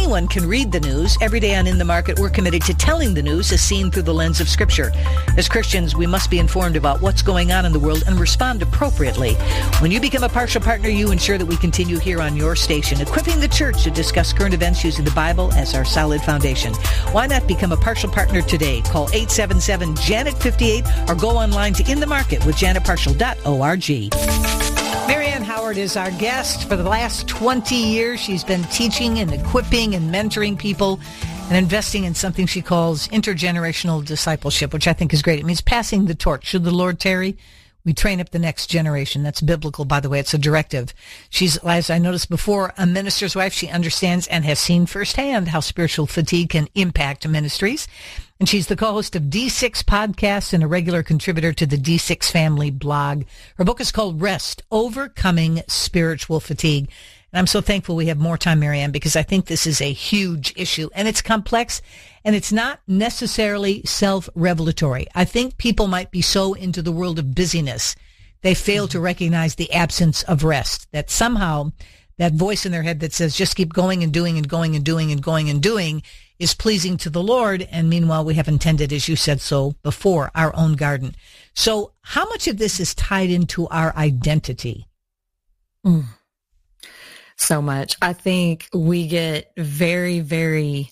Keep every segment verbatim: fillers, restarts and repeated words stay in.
anyone can read the news. Every day on In the Market, we're committed to telling the news as seen through the lens of Scripture. As Christians, we must be informed about what's going on in the world and respond appropriately. When you become a partial partner, you ensure that we continue here on your station, equipping the church to discuss current events using the Bible as our solid foundation. Why not become a partial partner today? Call eight seven seven, Janet fifty-eight or go online to in the market with janet partial dot org. Marianne Howard is our guest. For the last twenty years, she's been teaching and equipping and mentoring people and investing in something she calls intergenerational discipleship, which I think is great. It means passing the torch. Should the Lord tarry, we train up the next generation. That's biblical, by the way. It's a directive. She's, as I noticed before, a minister's wife. She understands and has seen firsthand how spiritual fatigue can impact ministries. And she's the co-host of D six Podcasts and a regular contributor to the D six Family blog. Her book is called Rest, Overcoming Spiritual Fatigue. And I'm so thankful we have more time, Marianne, because I think this is a huge issue. And it's complex, and it's not necessarily self-revelatory. I think people might be so into the world of busyness, they fail to recognize the absence of rest, that somehow that voice in their head that says just keep going and doing and going and doing and going and doing is pleasing to the Lord. And meanwhile, we have intended, as you said so before, our own garden. So how much of this is tied into our identity? Mm. So much. I think we get very, very,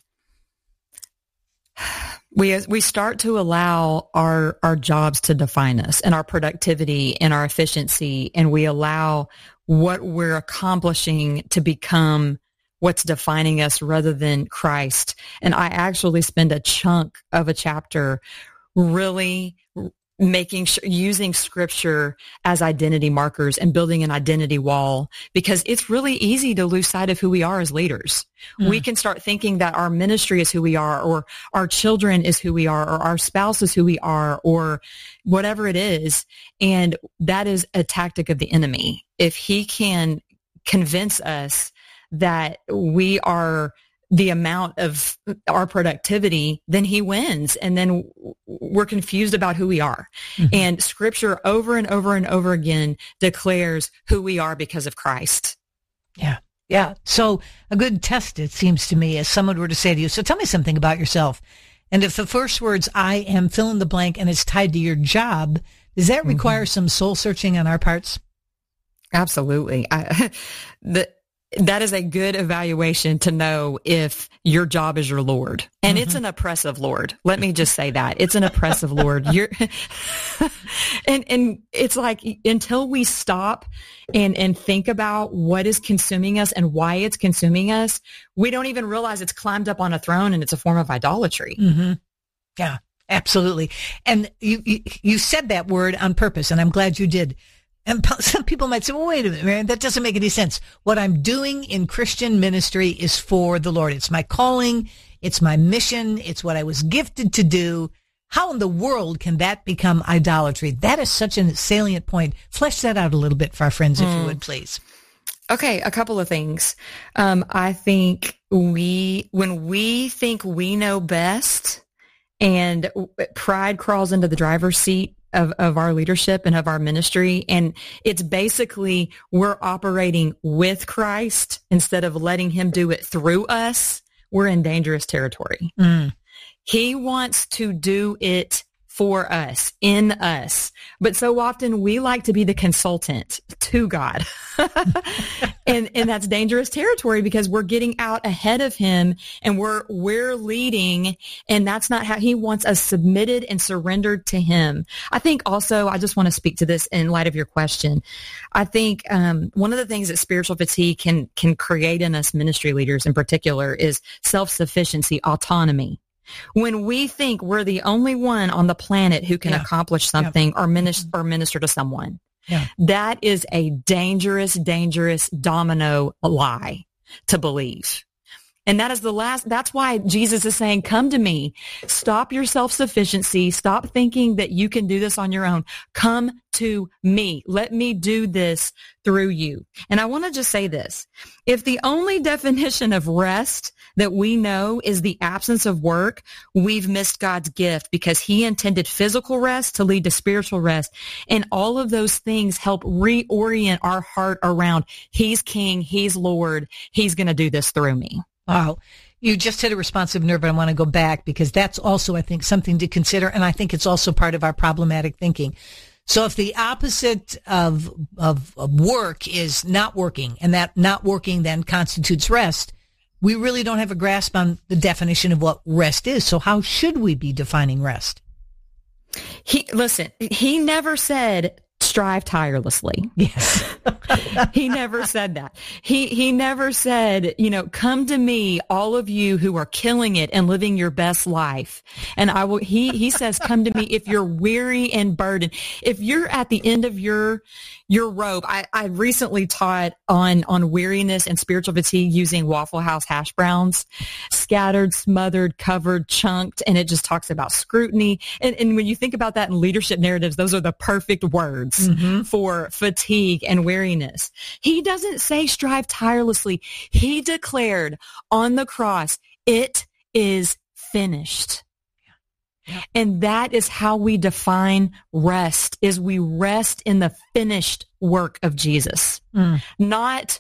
we we start to allow our, our jobs to define us and our productivity and our efficiency, and we allow what we're accomplishing to become what's defining us rather than Christ. And I actually spend a chunk of a chapter really making sure, using Scripture as identity markers and building an identity wall, because it's really easy to lose sight of who we are as leaders. Mm. We can start thinking that our ministry is who we are, or our children is who we are, or our spouse is who we are, or whatever it is. And that is a tactic of the enemy. If he can convince us that we are the amount of our productivity, then he wins. And then we're confused about who we are. Mm-hmm. And Scripture over and over and over again declares who we are because of Christ. Yeah. Yeah. So a good test, it seems to me, as someone were to say to you, so tell me something about yourself. And if the first words, I am fill in the blank, and it's tied to your job, does that require mm-hmm. some soul searching on our parts? Absolutely. I, the, That is a good evaluation to know if your job is your Lord. And mm-hmm. it's an oppressive Lord. Let me just say that. It's an oppressive Lord. You're and and it's like until we stop and, and think about what is consuming us and why it's consuming us, we don't even realize it's climbed up on a throne and it's a form of idolatry. Mm-hmm. Yeah, absolutely. And you, you you said that word on purpose, and I'm glad you did. And some people might say, well, wait a minute, man, that doesn't make any sense. What I'm doing in Christian ministry is for the Lord. It's my calling. It's my mission. It's what I was gifted to do. How in the world can that become idolatry? That is such a salient point. Flesh that out a little bit for our friends, if mm. you would, please. Okay, a couple of things. Um, I think we, when we think we know best and pride crawls into the driver's seat Of, of our leadership and of our ministry. And it's basically we're operating with Christ instead of letting him do it through us. We're in dangerous territory. Mm. He wants to do it for us, in us. But so often we like to be the consultant to God. and and that's dangerous territory because we're getting out ahead of him and we're we're leading, and that's not how he wants us submitted and surrendered to him. I think also, I just want to speak to this in light of your question. I think um, one of the things that spiritual fatigue can can create in us ministry leaders in particular is self-sufficiency, autonomy. When we think we're the only one on the planet who can yeah. accomplish something yeah. or minister or minister to someone, yeah. that is a dangerous, dangerous domino lie to believe. And that is the last, that's why Jesus is saying, come to me, stop your self-sufficiency, stop thinking that you can do this on your own. Come to me. Let me do this through you. And I want to just say this. If the only definition of rest that we know is the absence of work, we've missed God's gift, because he intended physical rest to lead to spiritual rest. And all of those things help reorient our heart around he's King, he's Lord, he's going to do this through me. Wow. You just hit a responsive nerve, but I want to go back because that's also, I think, something to consider. And I think it's also part of our problematic thinking. So if the opposite of, of, of work is not working, and that not working then constitutes rest, we really don't have a grasp on the definition of what rest is. So how should we be defining rest? He, listen, he never said strive tirelessly. Yes. He never said that. He he never said, you know, come to me, all of you who are killing it and living your best life. And I will, he, he says, come to me if you're weary and burdened. If you're at the end of your, your rope, I, I recently taught on, on weariness and spiritual fatigue using Waffle House hash browns, scattered, smothered, covered, chunked. And it just talks about scrutiny. And, and when you think about that in leadership narratives, those are the perfect words mm-hmm. for fatigue and weariness. He doesn't say strive tirelessly. He declared on the cross, it is finished. Yeah. And that is how we define rest, is we rest in the finished work of Jesus, mm. not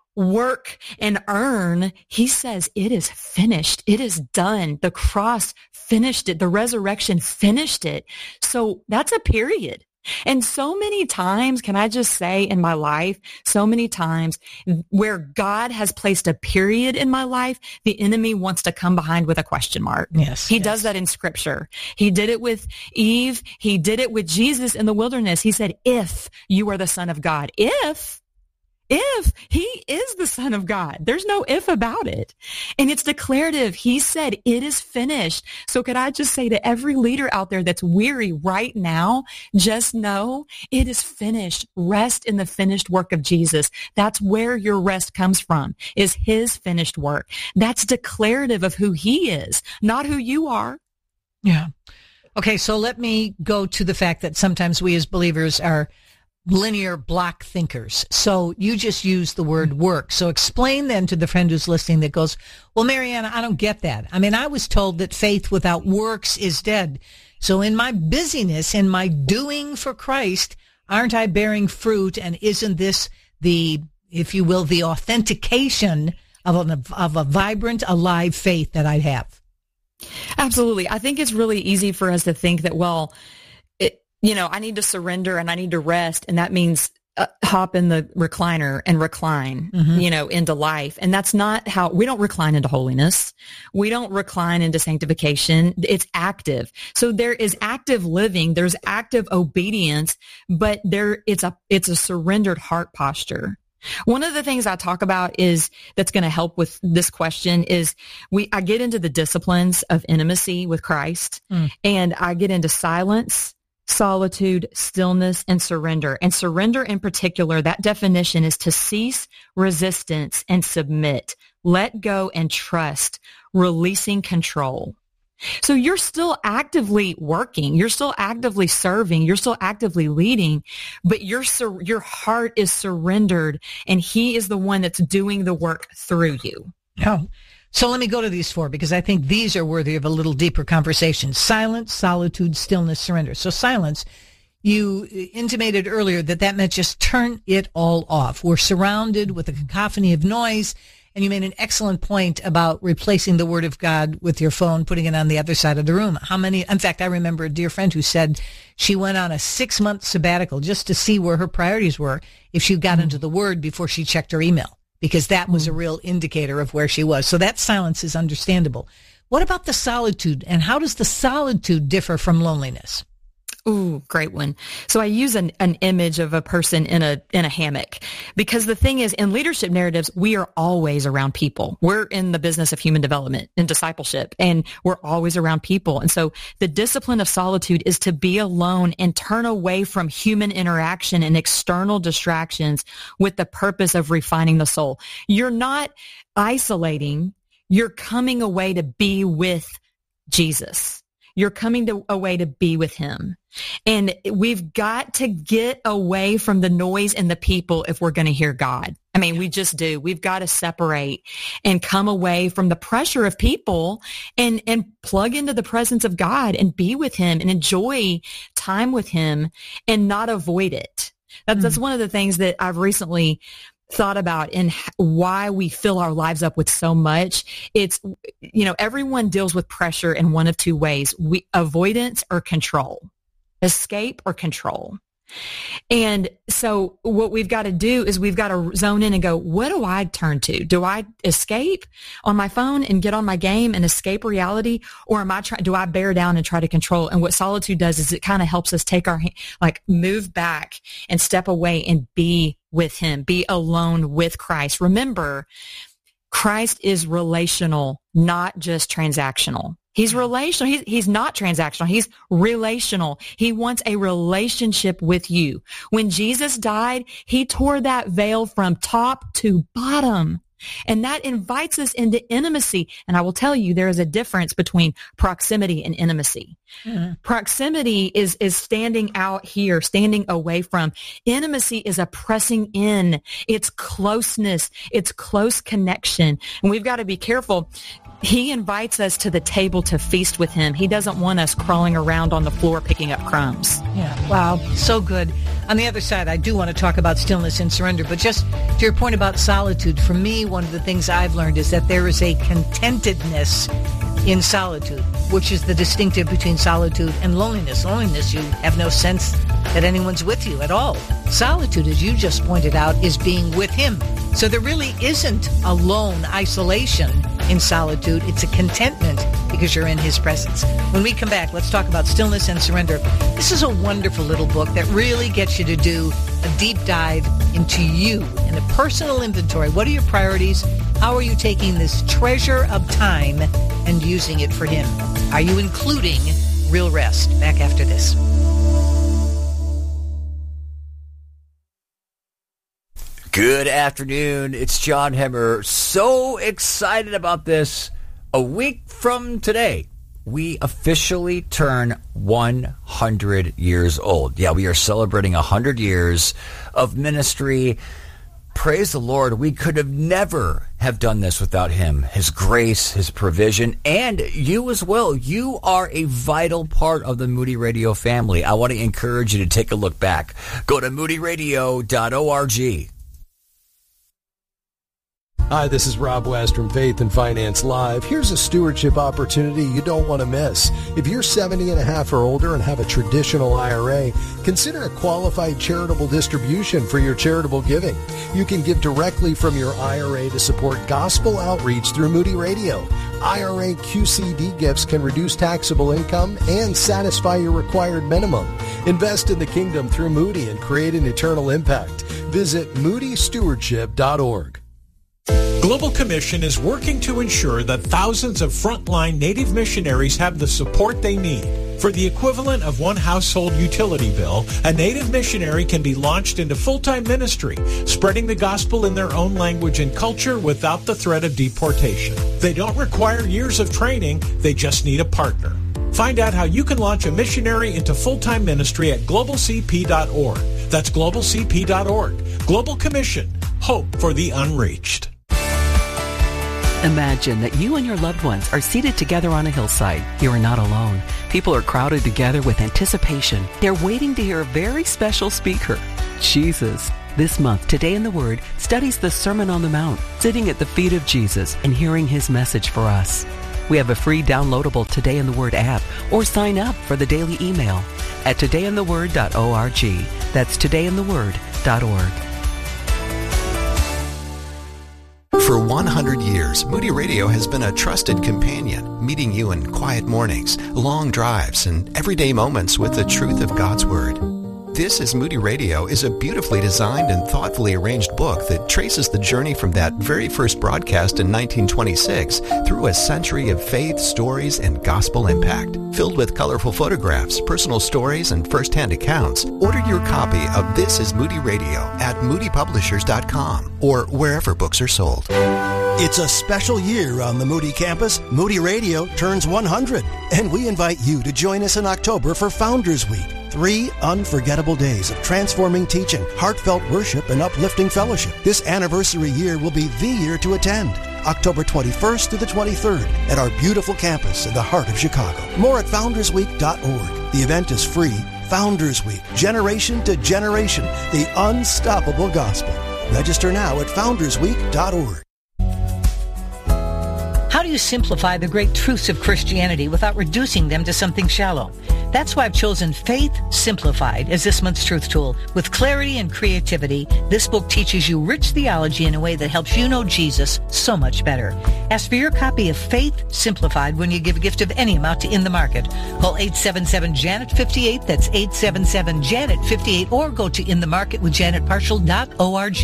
work and earn. He says it is finished. It is done. The cross finished it. The resurrection finished it. So that's a period. And so many times, can I just say in my life, so many times where God has placed a period in my life, the enemy wants to come behind with a question mark. Yes. He yes. does that in scripture. He did it with Eve. He did it with Jesus in the wilderness. He said, if you are the Son of God, if If he is the Son of God, there's no if about it. And it's declarative. He said, it is finished. So could I just say to every leader out there that's weary right now, just know it is finished. Rest in the finished work of Jesus. That's where your rest comes from, is his finished work. That's declarative of who he is, not who you are. Yeah. Okay. So let me go to the fact that sometimes we as believers are linear block thinkers. So you just use the word work. So explain then to the friend who's listening that goes, well, Marianna, I don't get that. I mean, I was told that faith without works is dead. So in my busyness, in my doing for Christ, aren't I bearing fruit? And isn't this the, if you will, the authentication of a, of a vibrant, alive faith that I have? Absolutely. I think it's really easy for us to think that, well, you know, I need to surrender and I need to rest. And that means uh, hop in the recliner and recline, mm-hmm. you know, into life. And that's not how, we don't recline into holiness. We don't recline into sanctification. It's active. So there is active living. There's active obedience, but there it's a, it's a surrendered heart posture. One of the things I talk about is that's going to help with this question is we, I get into the disciplines of intimacy with Christ mm. and I get into silence, solitude, stillness, and surrender. And surrender in particular, that definition is to cease resistance and submit, let go and trust, releasing control. So you're still actively working, you're still actively serving, you're still actively leading, but your sur- your heart is surrendered and he is the one that's doing the work through you. Yeah. So let me go to these four because I think these are worthy of a little deeper conversation. Silence, solitude, stillness, surrender. So silence, you intimated earlier that that meant just turn it all off. We're surrounded with a cacophony of noise, and you made an excellent point about replacing the word of God with your phone, putting it on the other side of the room. How many, in fact, I remember a dear friend who said she went on a six-month sabbatical just to see where her priorities were if she got mm-hmm. into the word before she checked her email, because that was a real indicator of where she was. So that silence is understandable. What about the solitude, and how does the solitude differ from loneliness? Ooh, great one. So I use an, an image of a person in a in a hammock, because the thing is, in leadership narratives, we are always around people. We're in the business of human development and discipleship, and we're always around people. And so the discipline of solitude is to be alone and turn away from human interaction and external distractions with the purpose of refining the soul. You're not isolating. You're coming away to be with Jesus. You're coming to, away to be with him. And we've got to get away from the noise and the people if we're going to hear God. I mean, we just do. We've got to separate and come away from the pressure of people and, and plug into the presence of God and be with him and enjoy time with him and not avoid it. That's, mm. that's one of the things that I've recently thought about in why we fill our lives up with so much, it's, you know, everyone deals with pressure in one of two ways: we avoidance or control, escape or control. And so what we've got to do is we've got to zone in and go, what do I turn to? Do I escape on my phone and get on my game and escape reality? Or am I trying, do I bear down and try to control? And what solitude does is it kind of helps us take our, like move back and step away and be with him, be alone with Christ. Remember, Christ is relational, not just transactional. He's relational. He's, he's not transactional. He's relational. He wants a relationship with you. When Jesus died, he tore that veil from top to bottom. And that invites us into intimacy. And I will tell you, there is a difference between proximity and intimacy. Mm-hmm. Proximity is, is standing out here, standing away from. Intimacy is a pressing in. It's closeness. It's close connection. And we've got to be careful. He invites us to the table to feast with him. He doesn't want us crawling around on the floor picking up crumbs. Yeah. Wow. So good. On the other side, I do want to talk about stillness and surrender, but just to your point about solitude, for me, one of the things I've learned is that there is a contentedness in solitude, which is the distinctive between solitude and loneliness. Loneliness, you have no sense that anyone's with you at all. Solitude, as you just pointed out, is being with him. So there really isn't a lone isolation in solitude. It's a contentment because you're in his presence. When we come back, let's talk about stillness and surrender. This is a wonderful little book that really gets you to do a deep dive into you and a personal inventory. What are your priorities? How are you taking this treasure of time and using it for him? Are you including real rest? Back after this. Good afternoon. It's John Hemmer. So excited about this. A week from today, we officially turn one hundred years old. Yeah, we are celebrating one hundred years of ministry. Praise the Lord. We could have never have done this without him, his grace, his provision, and you as well. You are a vital part of the Moody Radio family. I want to encourage you to take a look back. Go to moody radio dot org. Hi, this is Rob West from Faith and Finance Live. Here's a stewardship opportunity you don't want to miss. If you're seventy and a half or older and have a traditional I R A, consider a qualified charitable distribution for your charitable giving. You can give directly from your I R A to support gospel outreach through Moody Radio. I R A Q C D gifts can reduce taxable income and satisfy your required minimum. Invest in the kingdom through Moody and create an eternal impact. Visit moody stewardship dot org. Global Commission is working to ensure that thousands of frontline Native missionaries have the support they need. For the equivalent of one household utility bill, a Native missionary can be launched into full-time ministry, spreading the gospel in their own language and culture without the threat of deportation. They don't require years of training, they just need a partner. Find out how you can launch a missionary into full-time ministry at global c p dot org. That's global c p dot org. Global Commission. Hope for the unreached. Imagine that you and your loved ones are seated together on a hillside. You are not alone. People are crowded together with anticipation. They're waiting to hear a very special speaker, Jesus. This month, Today in the Word studies the Sermon on the Mount, sitting at the feet of Jesus and hearing his message for us. We have a free downloadable Today in the Word app, or sign up for the daily email at today in the word dot org. That's today in the word dot org. For one hundred years, Moody Radio has been a trusted companion, meeting you in quiet mornings, long drives, and everyday moments with the truth of God's Word. This is Moody Radio is a beautifully designed and thoughtfully arranged book that traces the journey from that very first broadcast in nineteen twenty-six through a century of faith, stories, and gospel impact. Filled with colorful photographs, personal stories, and first-hand accounts, order your copy of This is Moody Radio at moody publishers dot com or wherever books are sold. It's a special year on the Moody campus. Moody Radio turns one hundred, and we invite you to join us in October for Founders Week. Three unforgettable days of transforming teaching, heartfelt worship, and uplifting fellowship. This anniversary year will be the year to attend. October twenty-first to the twenty-third at our beautiful campus in the heart of Chicago. More at founders week dot org. The event is free. Founders Week, generation to generation, the unstoppable gospel. Register now at founders week dot org. How do you simplify the great truths of Christianity without reducing them to something shallow? That's why I've chosen Faith Simplified as this month's truth tool. With clarity and creativity, this book teaches you rich theology in a way that helps you know Jesus so much better. Ask for your copy of Faith Simplified when you give a gift of any amount to In the Market. Call eight seven seven, Janet fifty-eight. That's eight seven seven, Janet fifty-eight. Or go to in the market with janet partial dot org.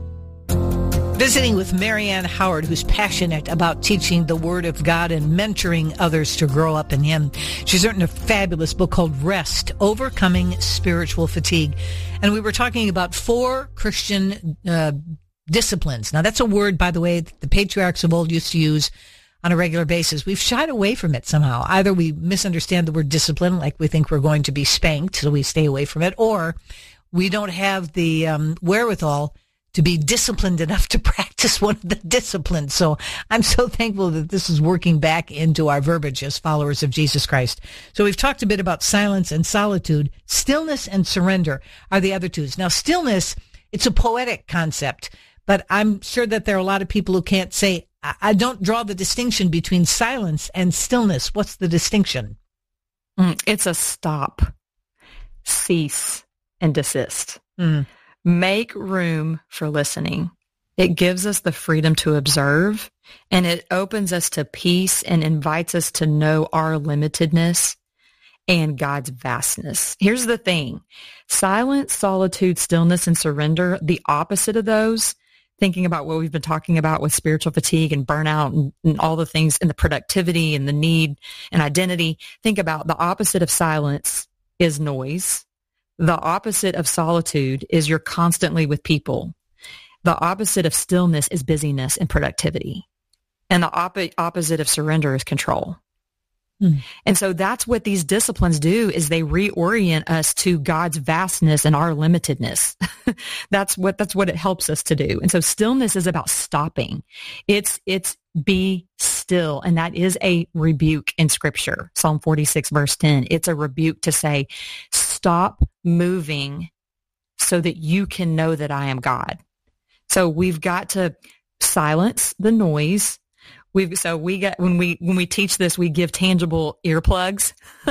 Visiting with Marianne Howard, who's passionate about teaching the Word of God and mentoring others to grow up in Him. She's written a fabulous book called Rest, Overcoming Spiritual Fatigue. And we were talking about four Christian uh, disciplines. Now, that's a word, by the way, that the patriarchs of old used to use on a regular basis. We've shied away from it somehow. Either we misunderstand the word discipline, like we think we're going to be spanked, so we stay away from it, or we don't have the um, wherewithal to be disciplined enough to practice one of the disciplines. So I'm so thankful that this is working back into our verbiage as followers of Jesus Christ. So we've talked a bit about silence and solitude. Stillness and surrender are the other twos. Now, stillness, it's a poetic concept, but I'm sure that there are a lot of people who can't say, I don't draw the distinction between silence and stillness. What's the distinction? Mm, it's a stop, cease, and desist. Mm. Make room for listening. It gives us the freedom to observe, and it opens us to peace and invites us to know our limitedness and God's vastness. Here's the thing. Silence, solitude, stillness, and surrender, the opposite of those, thinking about what we've been talking about with spiritual fatigue and burnout and, and all the things and the productivity and the need and identity, think about the opposite of silence is noise. The opposite of solitude is you're constantly with people. The opposite of stillness is busyness and productivity. And the op- opposite of surrender is control. Mm. And so that's what these disciplines do, is they reorient us to God's vastness and our limitedness. that's what, that's what it helps us to do. And so stillness is about stopping. It's, it's be still. And that is a rebuke in Scripture. Psalm forty-six, verse ten. It's a rebuke to say, stop moving so that you can know that I am God. So we've got to silence the noise. We've, so we get, when we, when we teach this, we give tangible earplugs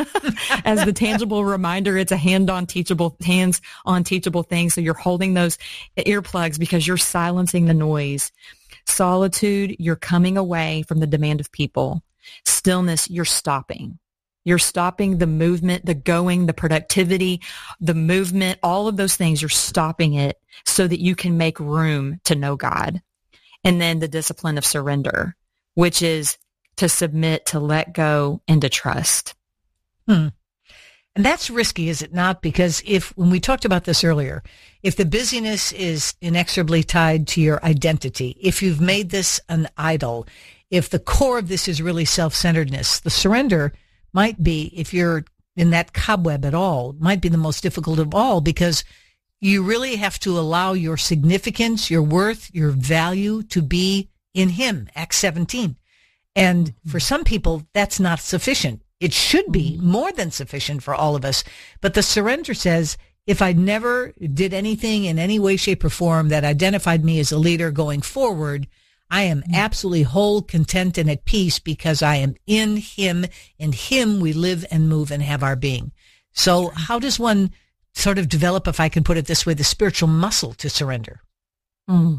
as the tangible reminder. It's a hand on teachable, hands on teachable thing. So you're holding those earplugs because you're silencing the noise. Solitude, you're coming away from the demand of people. Stillness, you're stopping. You're stopping the movement, the going, the productivity, the movement, all of those things. You're stopping it so that you can make room to know God. And then the discipline of surrender, which is to submit, to let go, and to trust. Hmm. And that's risky, is it not? Because if, when we talked about this earlier, if the busyness is inexorably tied to your identity, if you've made this an idol, if the core of this is really self-centeredness, the surrender might be, if you're in that cobweb at all, might be the most difficult of all, because you really have to allow your significance, your worth, your value to be in Him, Acts seventeen. And for some people, that's not sufficient. It should be more than sufficient for all of us. But the surrender says, if I never did anything in any way, shape, or form that identified me as a leader going forward, I am absolutely whole, content, and at peace because I am in Him. In Him we live and move and have our being. So how does one sort of develop, if I can put it this way, the spiritual muscle to surrender? Mm.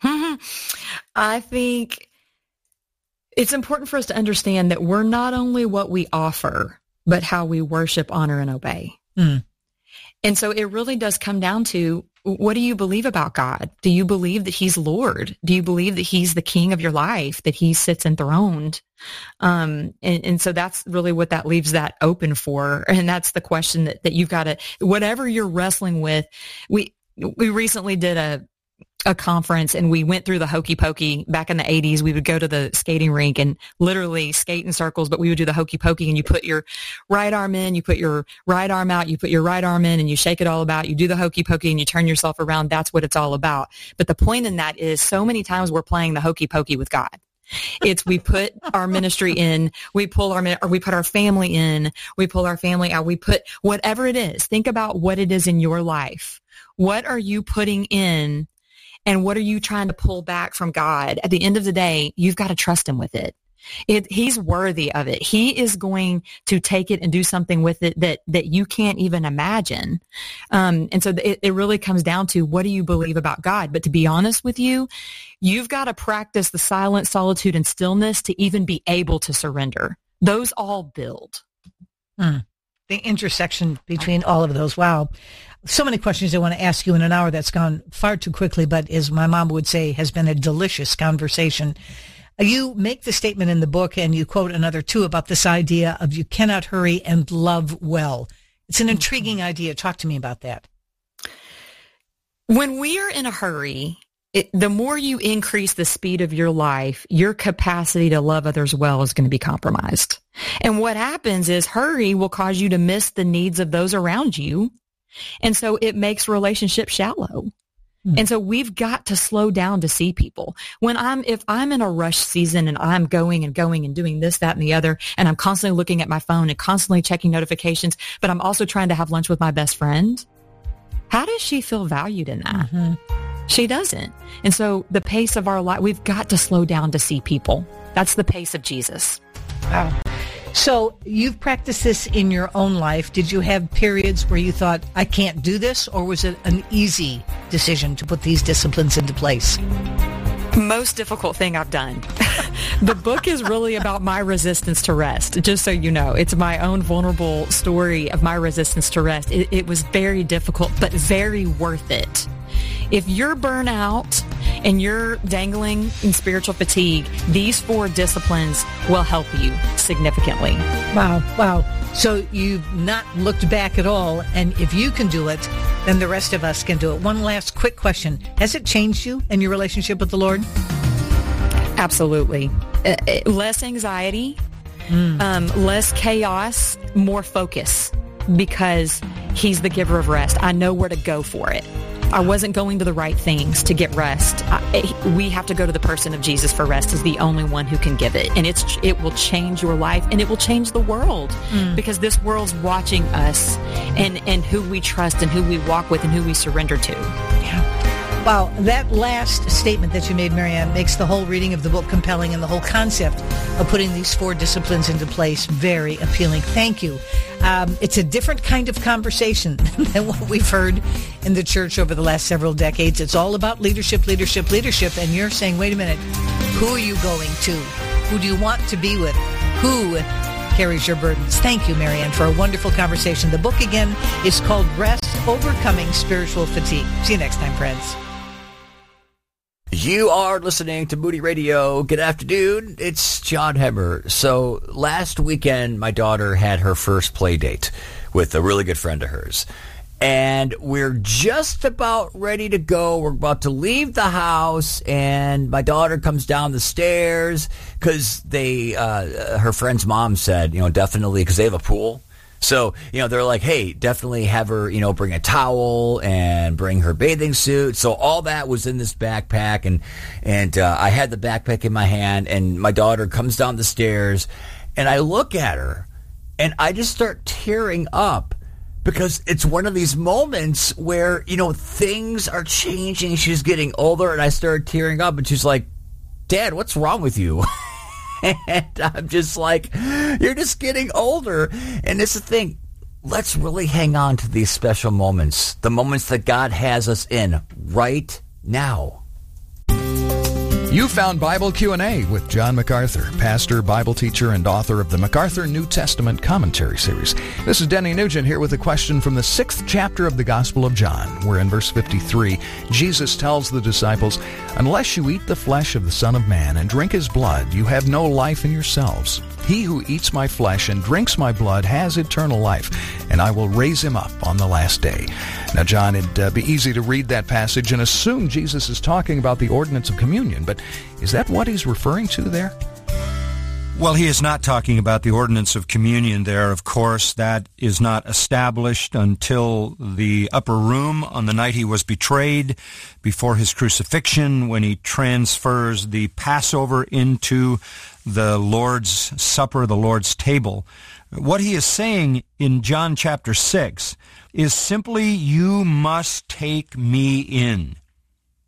I think it's important for us to understand that we're not only what we offer, but how we worship, honor, and obey. Mm. And so it really does come down to, what do you believe about God? Do you believe that He's Lord? Do you believe that He's the King of your life, that He sits enthroned? Um, and, and so that's really what that leaves that open for. And that's the question that, that you've got to, whatever you're wrestling with. We, we recently did a, a conference and we went through the hokey pokey. Back in the eighties, we would go to the skating rink and literally skate in circles, but we would do the hokey pokey, and you put your right arm in, you put your right arm out, you put your right arm in, and you shake it all about. You do the hokey pokey and you turn yourself around. That's what it's all about. But the point in that is, so many times we're playing the hokey pokey with God. It's, we put our ministry in, we pull our, or we put our family in, we pull our family out, we put whatever it is. Think about what it is in your life. What are you putting in? And what are you trying to pull back from God? At the end of the day, you've got to trust him with it. It, he's worthy of it. He is going to take it and do something with it that, that you can't even imagine. Um, and so it, it really comes down to, what do you believe about God? But to be honest with you, you've got to practice the silence, solitude, and stillness to even be able to surrender. Those all build. Hmm. The intersection between all of those. Wow. So many questions I want to ask you in an hour that's gone far too quickly, but as my mom would say, has been a delicious conversation. You make the statement in the book, and you quote another too, about this idea of you cannot hurry and love well. It's an intriguing idea. Talk to me about that. When we are in a hurry, it, the more you increase the speed of your life, your capacity to love others well is going to be compromised. And what happens is hurry will cause you to miss the needs of those around you. And so it makes relationships shallow. And so we've got to slow down to see people. When I'm, if I'm in a rush season and I'm going and going and doing this, that, and the other, and I'm constantly looking at my phone and constantly checking notifications, but I'm also trying to have lunch with my best friend, how does she feel valued in that? Mm-hmm. She doesn't. And so the pace of our life, we've got to slow down to see people. That's the pace of Jesus. Wow. So you've practiced this in your own life. Did you have periods where you thought, I can't do this? Or was it an easy decision to put these disciplines into place? Most difficult thing I've done. The book is really about my resistance to rest, just so you know. It's my own vulnerable story of my resistance to rest. It, it was very difficult, but very worth it. If you're burnt out and you're dangling in spiritual fatigue, these four disciplines will help you significantly. Wow, wow. So you've not looked back at all, and if you can do it, then the rest of us can do it. One last quick question. Has it changed you and your relationship with the Lord? Absolutely. Uh, less anxiety, mm. um, less chaos, more focus, because he's the giver of rest. I know where to go for it. I wasn't going to the right things to get rest. I, we have to go to the person of Jesus for rest. Is the only one who can give it. And it's it will change your life, and it will change the world, mm. because this world's watching us and, and who we trust and who we walk with and who we surrender to. Yeah. Wow, that last statement that you made, Marianne, makes the whole reading of the book compelling, and the whole concept of putting these four disciplines into place very appealing. Thank you. Um, it's a different kind of conversation than what we've heard in the church over the last several decades. It's all about leadership, leadership, leadership, and you're saying, wait a minute, who are you going to? Who do you want to be with? Who carries your burdens? Thank you, Marianne, for a wonderful conversation. The book, again, is called Rest, Overcoming Spiritual Fatigue. See you next time, friends. You are listening to Moody Radio. Good afternoon. It's John Hemmer. So last weekend, my daughter had her first play date with a really good friend of hers. And we're just about ready to go. We're about to leave the house, and my daughter comes down the stairs because they, uh, her friend's mom said, you know, definitely, because they have a pool. So, you know, they're like, hey, definitely have her, you know, bring a towel and bring her bathing suit. So all that was in this backpack, and and uh, I had the backpack in my hand, and my daughter comes down the stairs, and I look at her, and I just start tearing up because it's one of these moments where, you know, things are changing. She's getting older, and I started tearing up, and she's like, Dad, what's wrong with you? And I'm just like, you're just getting older. And it's the thing. Let's really hang on to these special moments, the moments that God has us in right now. You found Bible Q and A with John MacArthur, pastor, Bible teacher, and author of the MacArthur New Testament Commentary Series. This is Denny Nugent here with a question from the sixth chapter of the Gospel of John, where in verse fifty-three, Jesus tells the disciples, "Unless you eat the flesh of the Son of Man and drink his blood, you have no life in yourselves. He who eats my flesh and drinks my blood has eternal life, and I will raise him up on the last day." Now, John, it'd uh, be easy to read that passage and assume Jesus is talking about the ordinance of communion, but is that what he's referring to there? Well, he is not talking about the ordinance of communion there, of course. That is not established until the upper room on the night he was betrayed, before his crucifixion, when he transfers the Passover into the Lord's Supper, the Lord's table. What he is saying in John chapter six is simply, you must take me in.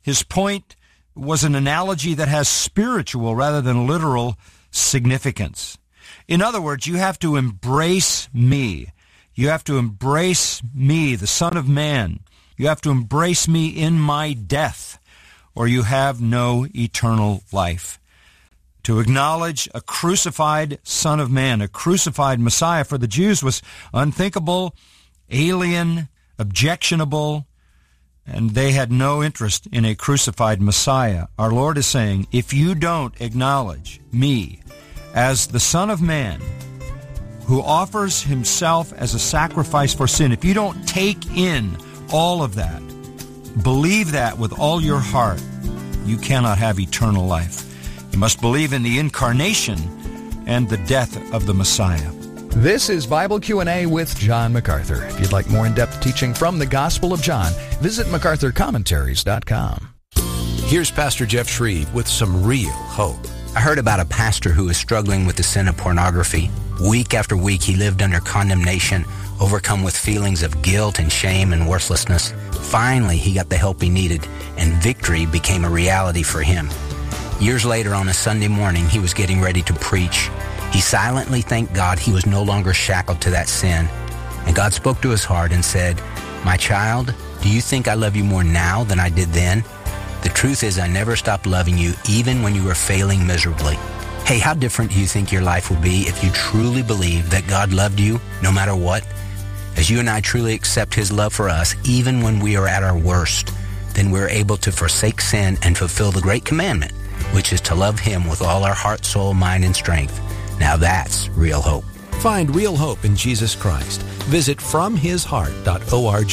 His point was an analogy that has spiritual rather than literal significance. In other words, you have to embrace me. You have to embrace me, the Son of Man. You have to embrace me in my death, or you have no eternal life. To acknowledge a crucified Son of Man, a crucified Messiah for the Jews was unthinkable, alien, objectionable, and they had no interest in a crucified Messiah. Our Lord is saying, if you don't acknowledge me as the Son of Man who offers himself as a sacrifice for sin, if you don't take in all of that, believe that with all your heart, you cannot have eternal life. You must believe in the incarnation and the death of the Messiah. This is Bible Q and A with John MacArthur. If you'd like more in-depth teaching from the Gospel of John, visit macarthur commentaries dot com. Here's Pastor Jeff Shreve with some real hope. I heard about a pastor who was struggling with the sin of pornography. Week after week, he lived under condemnation, overcome with feelings of guilt and shame and worthlessness. Finally, he got the help he needed, and victory became a reality for him. Years later, on a Sunday morning, he was getting ready to preach. He silently thanked God he was no longer shackled to that sin. And God spoke to his heart and said, "My child, do you think I love you more now than I did then? The truth is I never stopped loving you, even when you were failing miserably." Hey, how different do you think your life will be if you truly believe that God loved you no matter what? As you and I truly accept his love for us, even when we are at our worst, then we're able to forsake sin and fulfill the great commandment, which is to love him with all our heart, soul, mind, and strength. Now that's real hope. Find real hope in Jesus Christ. Visit from his heart dot org.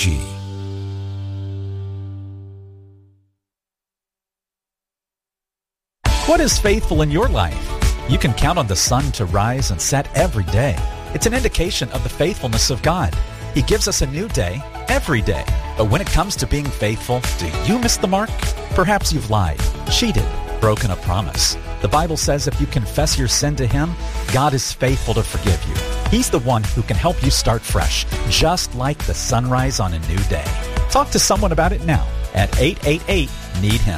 What is faithful in your life? You can count on the sun to rise and set every day. It's an indication of the faithfulness of God. He gives us a new day every day. But when it comes to being faithful, do you miss the mark? Perhaps you've lied, cheated, broken a promise. The Bible says if you confess your sin to him, God is faithful to forgive you. He's the one who can help you start fresh, just like the sunrise on a new day. Talk to someone about it now at eight eight eight, need him.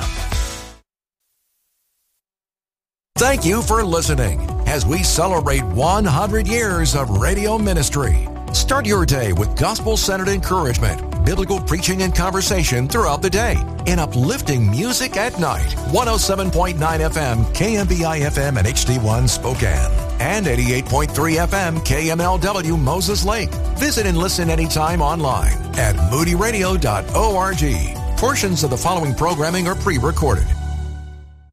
Thank you for listening as we celebrate one hundred years of radio ministry. Start your day with gospel-centered encouragement, biblical preaching and conversation throughout the day, and uplifting music at night. one oh seven point nine F M, K M B I F M and H D one Spokane, and eighty-eight point three F M, K M L W Moses Lake. Visit and listen anytime online at moody radio dot org. Portions of the following programming are pre-recorded.